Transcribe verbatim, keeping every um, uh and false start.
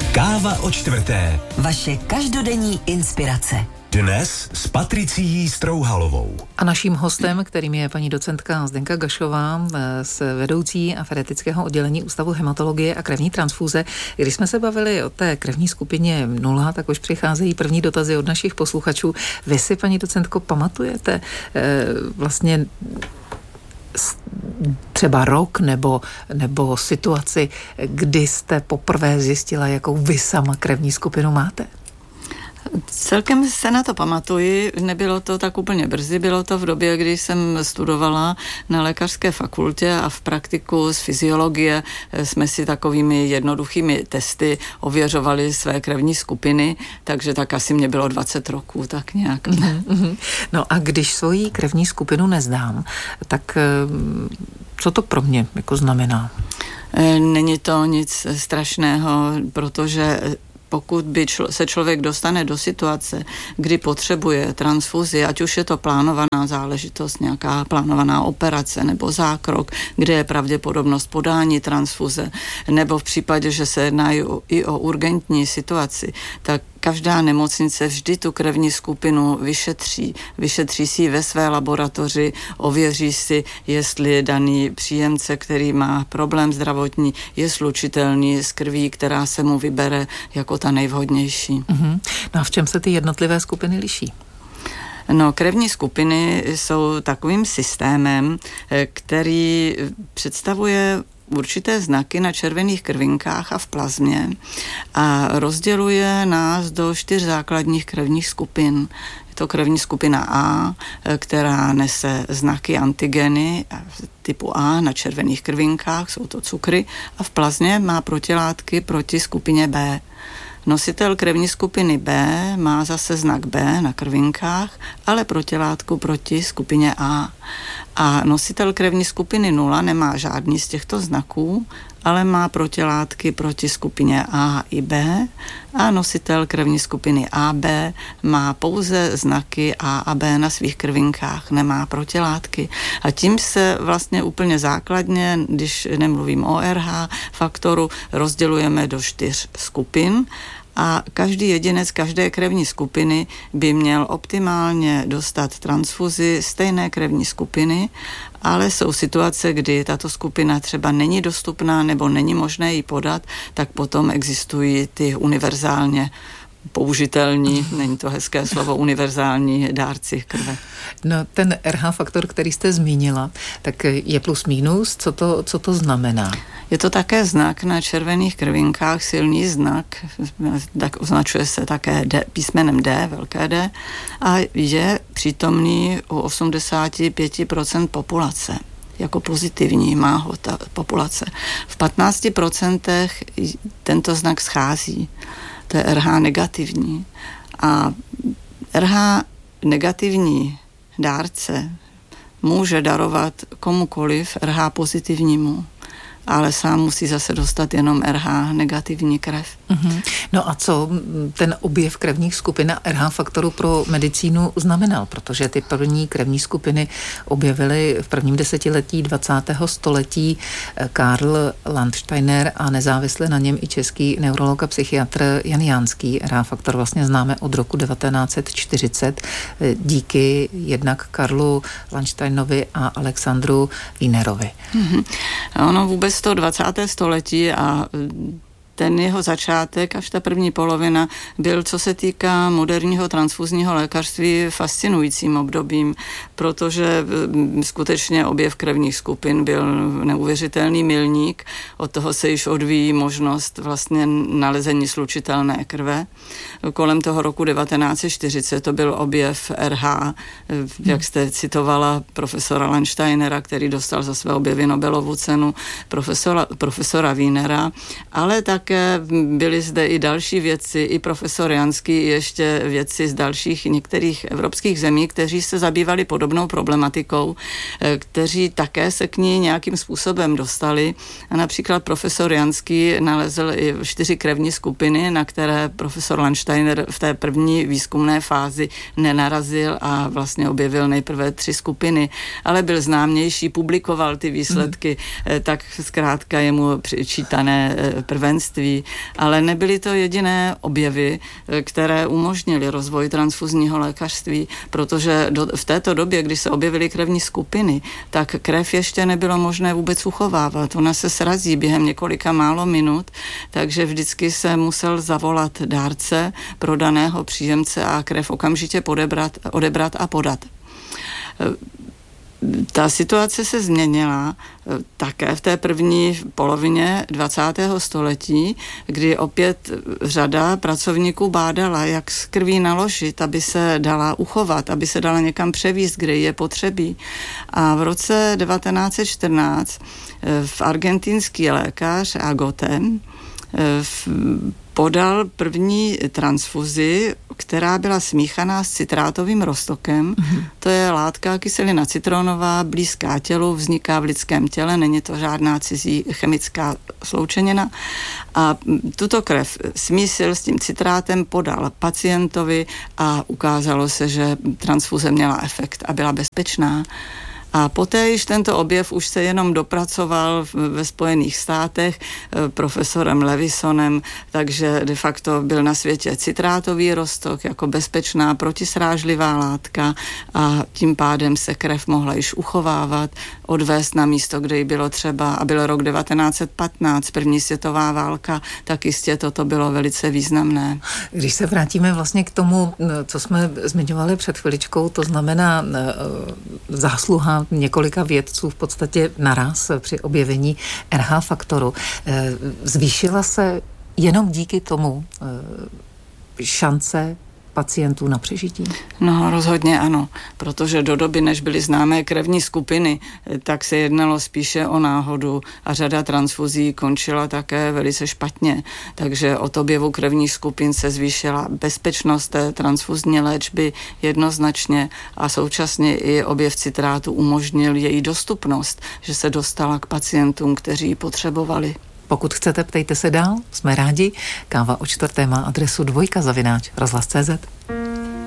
Káva o čtvrté. Vaše každodenní inspirace. Dnes s Patricií Strouhalovou. A naším hostem, kterým je paní docentka Zdenka Gašová z vedoucí aferetického oddělení Ústavu hematologie a krevní transfúze. Když jsme se bavili o té krevní skupině nula, tak už přicházejí první dotazy od našich posluchačů. Vy si, paní docentko, pamatujete eh, vlastně třeba rok nebo, nebo situaci, kdy jste poprvé zjistila, jakou vy sama krevní skupinu máte? Celkem se na to pamatuji, nebylo to tak úplně brzy, bylo to v době, kdy jsem studovala na lékařské fakultě a v praktiku z fyziologie jsme si takovými jednoduchými testy ověřovali své krevní skupiny, takže tak asi mě bylo dvacet roků, tak nějak. Mm-hmm. No a když svoji krevní skupinu neznám, tak co to pro mě jako znamená? Není to nic strašného, protože pokud by člo, se člověk dostane do situace, kdy potřebuje transfuzi, ať už je to plánovaná záležitost, nějaká plánovaná operace nebo zákrok, kde je pravděpodobnost podání transfuze, nebo v případě, že se jedná i o, i o urgentní situaci, tak každá nemocnice vždy tu krevní skupinu vyšetří. Vyšetří si ji ve své laboratoři, ověří si, jestli daný příjemce, který má problém zdravotní, je slučitelný s krví, která se mu vybere jako ta nejvhodnější. Mm-hmm. No a v čem se ty jednotlivé skupiny liší? No, krevní skupiny jsou takovým systémem, který představuje určité znaky na červených krvinkách a v plazmě a rozděluje nás do čtyř základních krevních skupin. Je to krevní skupina A, která nese znaky antigeny typu A na červených krvinkách, jsou to cukry, a v plazmě má protilátky proti skupině B. Nositel krevní skupiny B má zase znak B na krvinkách, ale protilátku proti skupině A. A nositel krevní skupiny nula nemá žádný z těchto znaků, ale má protilátky proti skupině A i B, a nositel krevní skupiny A B má pouze znaky A a B na svých krvinkách, nemá protilátky. A tím se vlastně úplně základně, když nemluvím o R H faktoru, rozdělujeme do čtyř skupin. A každý jedinec každé krevní skupiny by měl optimálně dostat transfuzi stejné krevní skupiny, ale jsou situace, kdy tato skupina třeba není dostupná nebo není možné ji podat, tak potom existují ty univerzálně použitelní, není to hezké slovo, univerzální dárci krve. No, ten R H faktor, který jste zmínila, tak je plus minus, co to, co to znamená? Je to také znak na červených krvinkách, silný znak, tak označuje se také D, písmenem D, velké D, a je přítomný u osmdesát pět procent populace. Jako pozitivní má ho ta populace. V patnáct procent tento znak schází. To je R H negativní. A R H negativní dárce může darovat komukoliv R H pozitivnímu, ale sám musí zase dostat jenom R H negativní krev. Mm-hmm. No a co ten objev krevních skupin a R H faktoru pro medicínu znamenal? Protože ty první krevní skupiny objevily v prvním desetiletí dvacátého století Karl Landsteiner a nezávisle na něm i český neurolog a psychiatr Jan Jánský. R H faktor vlastně známe od roku devatenáct set čtyřicet díky jednak Karlu Landsteinovi a Alexandru Wienerovi. Mm-hmm. Ono vůbec to dvacáté století a ten jeho začátek, až ta první polovina, byl, co se týká moderního transfuzního lékařství, fascinujícím obdobím, protože skutečně objev krevních skupin byl neuvěřitelný milník. Od toho se již odvíjí možnost vlastně nalezení slučitelné krve. Kolem toho roku devatenáct set čtyřicet to byl objev R H, jak jste citovala profesora Landsteinera, který dostal za své objevy Nobelovu cenu, profesora, profesora Wienera, ale tak byly zde i další vědci, i profesor Janský, i ještě vědci z dalších některých evropských zemí, kteří se zabývali podobnou problematikou, kteří také se k ní nějakým způsobem dostali. A například profesor Janský nalezl i čtyři krevní skupiny, na které profesor Landsteiner v té první výzkumné fázi nenarazil a vlastně objevil nejprve tři skupiny, ale byl známější, publikoval ty výsledky, mm. tak zkrátka je mu přičítané prvenství lékařství, ale nebyly to jediné objevy, které umožnily rozvoj transfuzního lékařství, protože do, v této době, kdy se objevily krevní skupiny, tak krev ještě nebylo možné vůbec uchovávat. Ona se srazí během několika málo minut, takže vždycky se musel zavolat dárce pro daného příjemce a krev okamžitě podebrat, odebrat a podat. Ta situace se změnila také v té první polovině dvacátého století, kdy opět řada pracovníků bádala, jak s krví naložit, aby se dala uchovat, aby se dala někam převízt, kde je potřebí. A v roce devatenáct set čtrnáct v argentinský lékař Agote podal první transfuzi, která byla smíchaná s citrátovým roztokem. Mm-hmm. To je látka kyselina citronová, blízká tělu, vzniká v lidském těle, není to žádná cizí chemická sloučenina. A tuto krev smísil s tím citrátem, podal pacientovi a ukázalo se, že transfuze měla efekt a byla bezpečná. A poté již tento objev už se jenom dopracoval ve Spojených státech profesorem Levisonem, takže de facto byl na světě citrátový roztok jako bezpečná protisrážlivá látka a tím pádem se krev mohla již uchovávat, odvést na místo, kde ji bylo třeba, a byl rok devatenáct set patnáct, první světová válka, tak jistě toto bylo velice významné. Když se vrátíme vlastně k tomu, co jsme zmiňovali před chviličkou, to znamená zásluha několika vědců v podstatě naraz při objevení R H faktoru. Zvýšila se jenom díky tomu šance pacientů na přežití? No, rozhodně ano, protože do doby, než byly známé krevní skupiny, tak se jednalo spíše o náhodu a řada transfuzí končila také velice špatně. Takže od objevu krevních skupin se zvýšila bezpečnost té transfuzní léčby jednoznačně a současně i objev citrátu umožnil její dostupnost, že se dostala k pacientům, kteří ji potřebovali. Pokud chcete, ptejte se dál, jsme rádi. Káva o čtvrté má adresu dvojka zavináč rozhlas tečka cé zet.